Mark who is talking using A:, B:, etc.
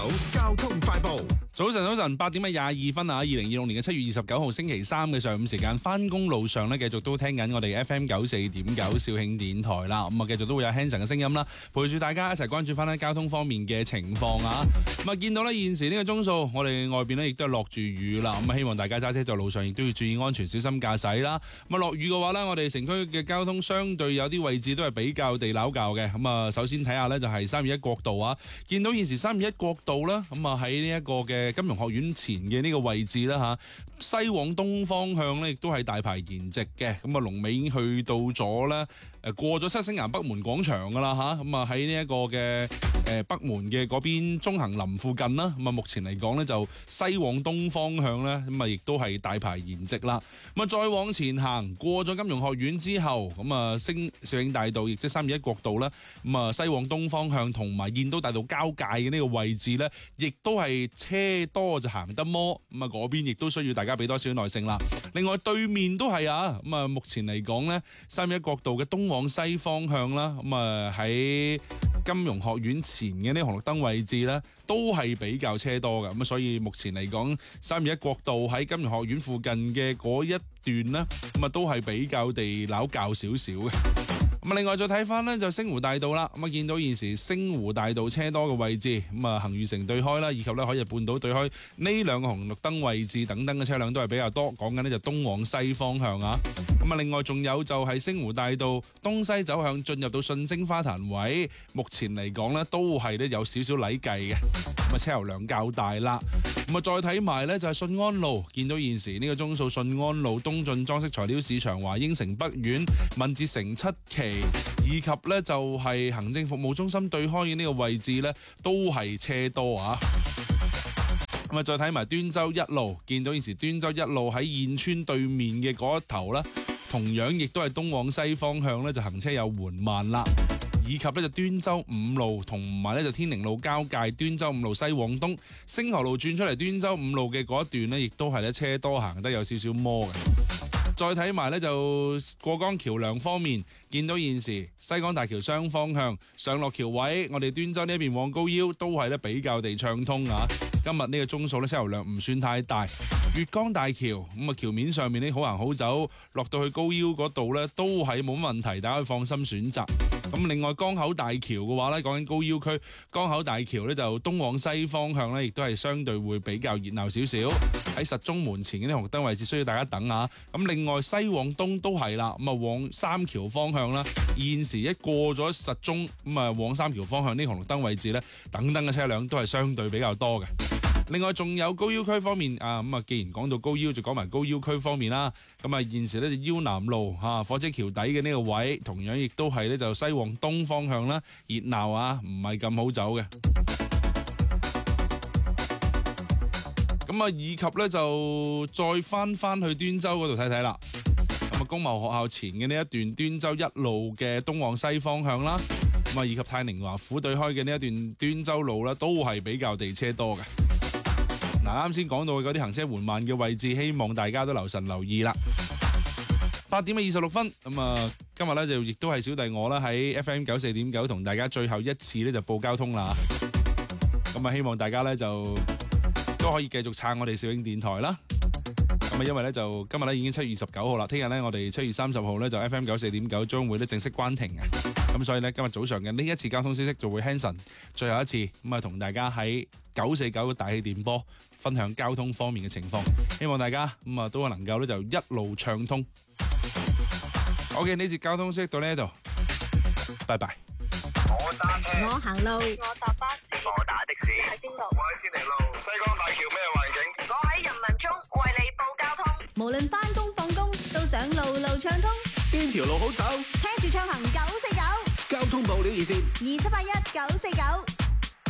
A: 交通快報，
B: 早晨，8點22分啊！2026年嘅7月29號星期三嘅上午時間，翻工路上咧，繼續都聽緊我哋 FM 94.9肇慶電台啦。咁啊，繼續都會有 Hanson 嘅聲音啦，陪住大家一齊關注翻咧交通方面嘅情況啊。咁啊，見到咧現時呢個鐘數，我哋外邊咧亦都係落住雨啦。咁啊，希望大家揸車在路上亦都要注意安全，小心駕駛啦。咁啊，落雨嘅話咧，我哋城區嘅交通相對有啲位置都係比較地拗教嘅。咁啊，首先睇下咧就係321國道啊，見到現時321國道啦，咁啊喺呢一個嘅金融學院前嘅呢個位置啦吓，西往東方向咧亦都係大排延直嘅。咁啊，龍尾已經去到咗咧，過咗七星岩北門廣場噶啦吓。咁啊喺呢一個嘅北門嘅嗰邊中恒林附近啦。咁啊目前嚟講咧就西往東方向咧，咁啊亦都係大排延直啦。咁啊再往前行，過咗金融學院之後，咁啊升肇慶大道，亦即係321國道啦。咁啊西往東方向同埋燕都大道交界嘅呢個位置咧，亦都係車多就行得摩。咁啊嗰邊亦都需要大家俾多少耐性啦。另外對面都係啊，咁啊目前嚟講咧，321國道嘅東往西方向啦，咁啊喺金融學院前嘅呢個紅綠燈位置咧，都係比較車多嘅。咁啊所以目前嚟講，321國道喺金融學院附近嘅嗰一段咧，咁啊都係比較地拗教少少嘅。咁啊，另外再睇翻呢，就星湖大道啦。咁啊，見到現時星湖大道車多嘅位置，咁啊，恒裕城對開啦，以及咧海逸半島對開呢兩個紅綠燈位置等等嘅車輛都係比較多。講緊呢就東往西方向啊。咁啊，另外仲有就係星湖大道東西走向進入到信星花壇位，目前嚟講呢都係咧有少少禮計嘅。咁啊，車流量較大啦。咁啊，再睇埋呢就係信安路，見到現時呢個鐘數，信安路東進裝飾材料市場、華英城北苑、敏捷城7期，以及呢就係行政服務中心對開嘅呢個位置呢，都係車多啊。咁啊，再睇埋端州一路，見到現時端州一路喺燕村對面嘅嗰一頭呢，同樣亦都係東往西方向呢，就行車有緩慢啦。以及咧就端州五路同埋咧就天寧路交界，端州五路西往東，星河路轉出嚟端州五路嘅嗰一段呢，亦都係咧車多，行得有少少摩嘅。再睇埋咧就過江橋梁方面，見到現時西港大橋雙方向上落橋位，我哋端州呢一邊往高腰都係咧比較地暢通啊。今日呢個鐘數咧車流量唔算太大。粵江大橋咁啊，橋面上面呢好行好走，落到去高腰嗰度呢都係冇乜問題，大家可以放心選擇。咁另外江口大橋嘅話呢，講緊高腰區江口大橋呢就東往西方向呢亦都係相對會比較熱鬧少少。喺實中門前嘅啲紅燈位置需要大家等啊。咁另外西往東都係啦，咁啊往三橋方向啦，現時一過咗實中咁啊往三橋方向呢紅綠燈位置呢，等等嘅車輛都係相對比較多嘅。另外仲有高腰區方面啊，咁啊既然講到高腰，就講埋高腰區方面啦。咁啊現時咧就腰南路火車橋底嘅呢個位，同樣亦都係咧就西往東方向啦，熱鬧啊，唔係咁好走嘅。咁啊以及咧就再翻去端州嗰度睇睇啦。咁啊工貿學校前嘅呢一段端州一路嘅東往西方向啦，咁啊以及泰寧華府對開嘅呢一段端州路啦，都係比較地車多嘅。嗱，啱先講到嗰啲行車緩慢嘅位置，希望大家都留神留意啦。8點26分，咁啊，今日咧就亦都係小弟我啦喺 FM 94.9同大家最後一次咧就報交通啦。咁啊，希望大家咧就都可以繼續撐我哋肇慶電台啦。咁啊，因為咧就今日咧已經7月29號啦，聽日咧我哋7月30號咧就 FM 94.9將會咧正式關停嘅。咁所以咧今日早上嘅呢一次交通消息就會 Hanson 最後一次咁啊，同大家喺949大氣電波分享交通方面嘅情況，希望大家咁啊都能夠咧就一路暢通。OK， 呢節交通消息到呢度，拜拜。
C: 我揸車，
D: 我行路，
C: 我搭巴士，我打的士，喺邊度？我喺天寧路。西江大橋咩環境？我喺人民中為你報交通。
D: 無論返工放工，都想路路暢通。
A: 邊條路好走？
D: 聽住暢行949，
A: 交通報料熱線
D: 2781 949。